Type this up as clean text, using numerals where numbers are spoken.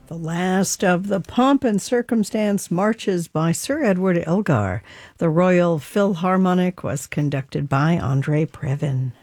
The last of the Pomp and Circumstance marches by Sir Edward Elgar. The Royal Philharmonic was conducted by Andre Previn.